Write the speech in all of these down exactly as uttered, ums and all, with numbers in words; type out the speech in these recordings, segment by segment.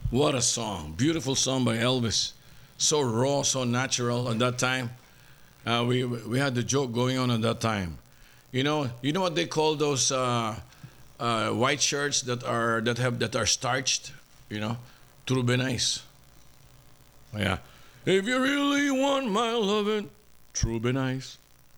What a song. Beautiful song by Elvis. So raw, so natural at that time. Uh, we, we had the joke going on at that time. You know, you know what they call those uh, uh, white shirts that are that have that are starched, you know? True nice. Yeah. If you really want my loving, true be nice.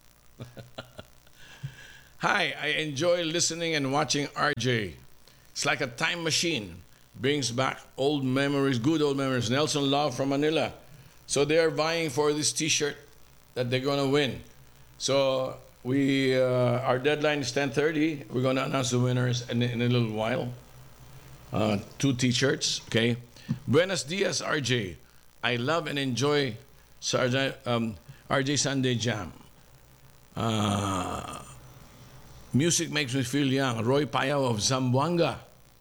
Hi, I enjoy listening and watching R J. It's like a time machine. Brings back old memories, good old memories. Nelson Love from Manila. So they are vying for this T-shirt that they're gonna win. So we, uh, our deadline is ten thirty. We're gonna announce the winners in, in a little while. Uh, two T-shirts, okay. Buenos dias, R J. I love and enjoy Sarja, um, R J Sunday Jam. Uh, music makes me feel young. Roy Payao of Zamboanga.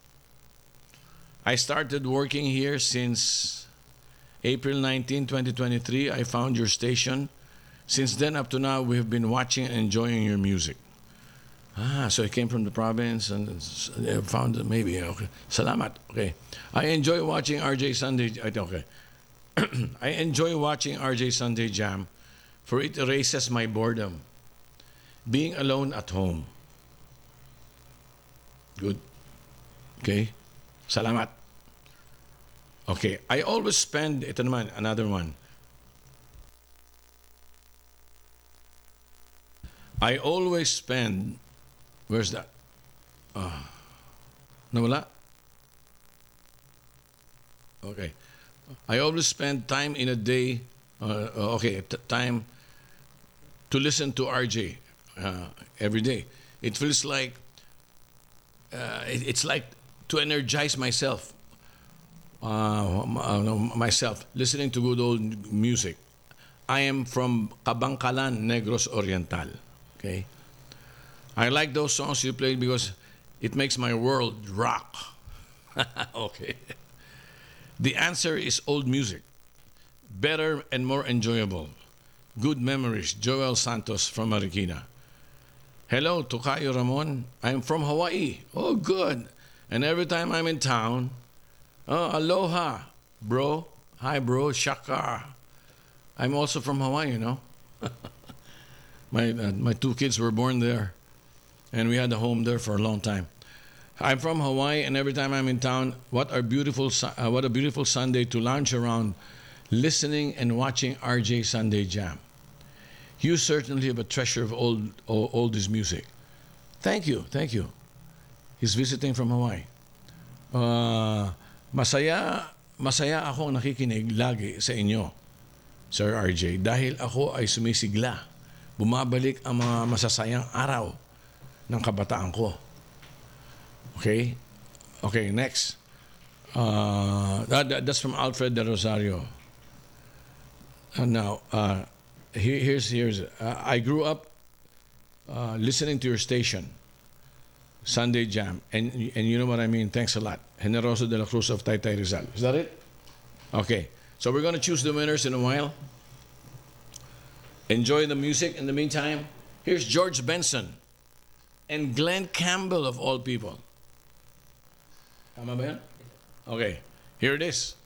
I started working here since April nineteenth, twenty twenty-three. I found your station. Since then up to now, we have been watching and enjoying your music. Ah, so I came from the province and uh, found it maybe. Okay. Salamat. Okay. I enjoy watching R J Sunday. Okay. I enjoy watching R J Sunday Jam, for it erases my boredom. Being alone at home. Good. Okay. Salamat. Okay. I always spend, ito naman, another one. I always spend, where's that? Uh, nawala? Okay. I always spend time in a day, uh, okay, t- time to listen to R J uh, every day. It feels like, uh, it, it's like to energize myself, uh, myself, listening to good old music. I am from Kabangkalan, Negros Oriental. Okay, I like those songs you played because it makes my world rock. Okay. The answer is old music, better and more enjoyable. Good memories. Joel Santos from Marikina. Hello, Tokayo Ramon. I'm from Hawaii. Oh, good. And every time I'm in town, oh, aloha, bro. Hi, bro. Shaka. I'm also from Hawaii, you know. my uh, my two kids were born there, and we had a home there for a long time. I'm from Hawaii, and every time I'm in town, what a beautiful uh, what a beautiful Sunday to lounge around, listening and watching R J Sunday Jam. You certainly have a treasure of old old oldies music. Thank you, thank you. He's visiting from Hawaii. Uh, masaya masaya ako nakikinig lagi sa inyo, Sir R J, dahil ako ay sumisigla. Bumabalik ang mga masasayang araw ng kabataan ko. Okay? Okay, next. Uh, that, that- that's from Alfred de Rosario. And now, uh, here, here's, here's, uh, I grew up uh, listening to your station, Sunday Jam. And, and you know what I mean? Thanks a lot. Generoso de la Cruz of Taytay Rizal. Is that it? Okay. So we're going to choose the winners in a while. Enjoy the music in the meantime. Here's George Benson and Glenn Campbell of all people. Tama ba yan? Okay, here it is.